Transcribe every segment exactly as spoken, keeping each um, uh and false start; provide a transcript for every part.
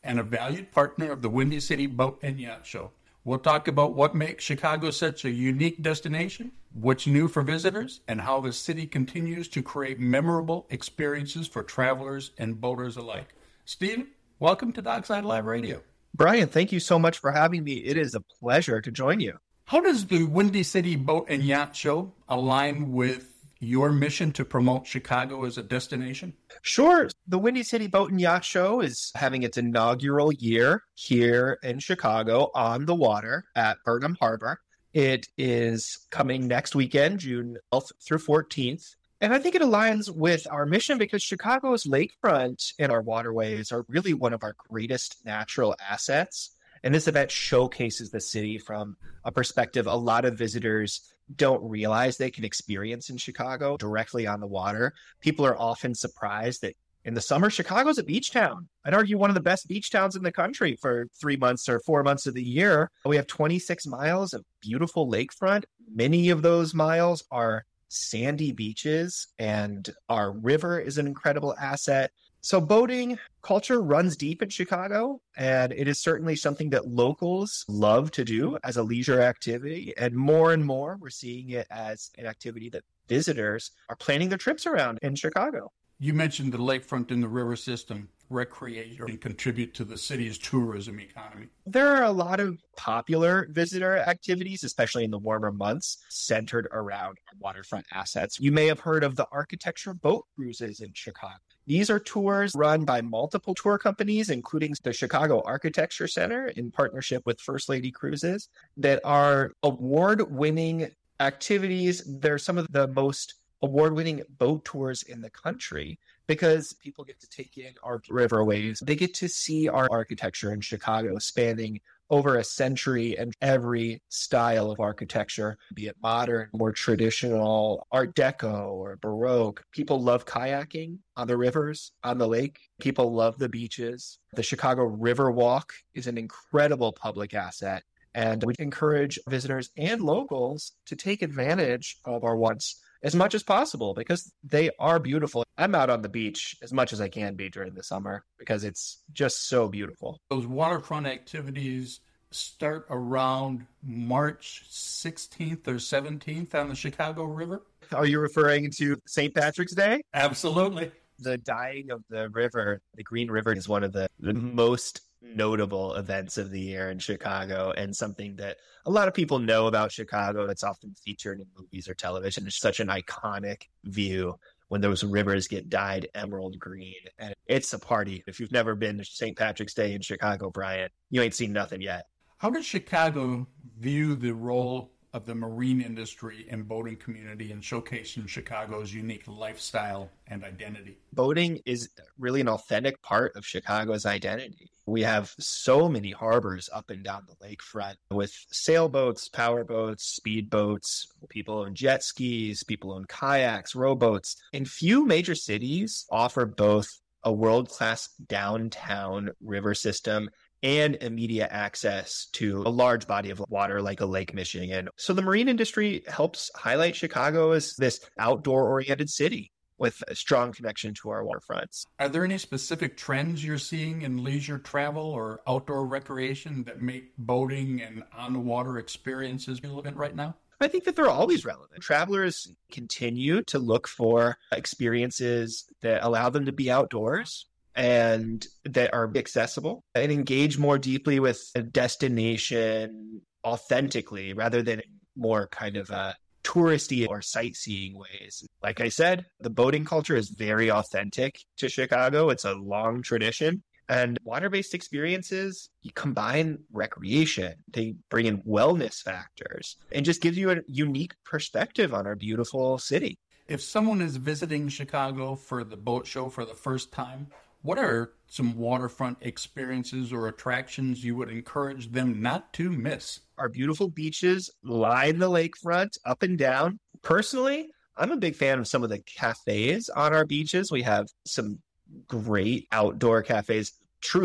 and a valued partner of the Windy City Boat and Yacht Show. We'll talk about what makes Chicago such a unique destination, what's new for visitors, and how the city continues to create memorable experiences for travelers and boaters alike. Stephen, welcome to Dockside Live Radio. Brian, thank you so much for having me. It is a pleasure to join you. How does the Windy City Boat and Yacht Show align with your mission to promote Chicago as a destination? Sure. The Windy City Boat and Yacht Show is having its inaugural year here in Chicago on the water at Burnham Harbor. It is coming next weekend, June twelfth through fourteenth. And I think it aligns with our mission because Chicago's lakefront and our waterways are really one of our greatest natural assets. And this event showcases the city from a perspective a lot of visitors don't realize they can experience in Chicago directly on the water. People are often surprised that in the summer, Chicago's a beach town. I'd argue one of the best beach towns in the country for three months or four months of the year. We have twenty-six miles of beautiful lakefront. Many of those miles are sandy beaches, and our river is an incredible asset. So boating culture runs deep in Chicago, and it is certainly something that locals love to do as a leisure activity. And more and more, we're seeing it as an activity that visitors are planning their trips around in Chicago. You mentioned the lakefront and the river system recreate and contribute to the city's tourism economy. There are a lot of popular visitor activities, especially in the warmer months, centered around waterfront assets. You may have heard of the architecture boat cruises in Chicago. These are tours run by multiple tour companies, including the Chicago Architecture Center in partnership with First Lady Cruises, that are award-winning activities. They're some of the most award-winning boat tours in the country because people get to take in our riverways. They get to see our architecture in Chicago spanning over a century and every style of architecture, be it modern, more traditional, Art Deco or Baroque. People love kayaking on the rivers, on the lake. People love the beaches. The Chicago River Walk is an incredible public asset. And we encourage visitors and locals to take advantage of our walks as much as possible because they are beautiful. I'm out on the beach as much as I can be during the summer because it's just so beautiful. Those waterfront activities start around March sixteenth or seventeenth on the Chicago River. Are you referring to Saint Patrick's Day? Absolutely. The dyeing of the river, the Green River, is one of the, the most notable events of the year in Chicago and something that a lot of people know about Chicago. It's often featured in movies or television. It's such an iconic view when those rivers get dyed emerald green. And it's a party. If you've never been to Saint Patrick's Day in Chicago, Brian, you ain't seen nothing yet. How does Chicago view the role of the marine industry and boating community in showcasing Chicago's unique lifestyle and identity? Boating is really an authentic part of Chicago's identity. We have so many harbors up and down the lakefront with sailboats, powerboats, speedboats. People own jet skis, people own kayaks, rowboats. And few major cities offer both a world-class downtown river system and immediate access to a large body of water like a Lake Michigan. So the marine industry helps highlight Chicago as this outdoor-oriented city with a strong connection to our waterfronts. Are there any specific trends you're seeing in leisure travel or outdoor recreation that make boating and on-the-water experiences relevant right now? I think that they're always relevant. Travelers continue to look for experiences that allow them to be outdoors and that are accessible and engage more deeply with a destination authentically rather than more kind of a touristy or sightseeing ways. Like I said, the boating culture is very authentic to Chicago. It's a long tradition. And water-based experiences, you combine recreation, they bring in wellness factors, and just gives you a unique perspective on our beautiful city. If someone is visiting Chicago for the boat show for the first time, what are some waterfront experiences or attractions you would encourage them not to miss? Our beautiful beaches line the lakefront up and down. Personally, I'm a big fan of some of the cafes on our beaches. We have some great outdoor cafes, truly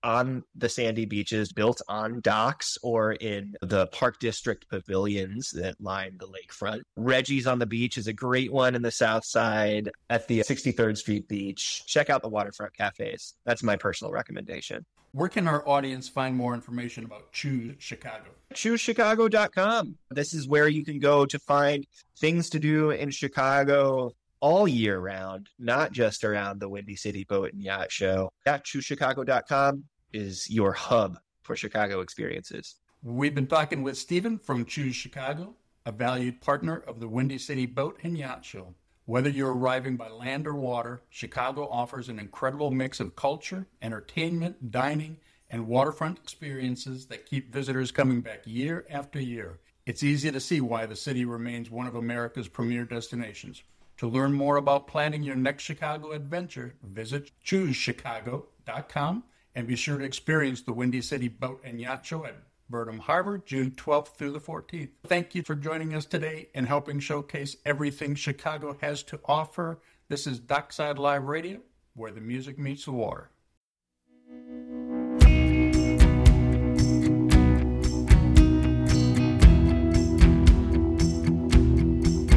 on the sandy beaches, built on docks or in the Park District pavilions that line the lakefront. Reggie's on the Beach is a great one in the South Side at the sixty-third Street Beach. Check out the waterfront cafes. That's my personal recommendation. Where can our audience find more information about Choose Chicago? choose chicago dot com. This is where you can go to find things to do in Chicago all year round, not just around the Windy City Boat and Yacht Show. Yeah, choose chicago dot com is your hub for Chicago experiences. We've been talking with Stephen from Choose Chicago, a valued partner of the Windy City Boat and Yacht Show. Whether you're arriving by land or water, Chicago offers an incredible mix of culture, entertainment, dining, and waterfront experiences that keep visitors coming back year after year. It's easy to see why the city remains one of America's premier destinations. To learn more about planning your next Chicago adventure, visit choose chicago dot com and be sure to experience the Windy City Boat and Yacht Show at Burnham Harbor, June twelfth through the fourteenth. Thank you for joining us today and helping showcase everything Chicago has to offer. This is Dockside Live Radio, where the music meets the water.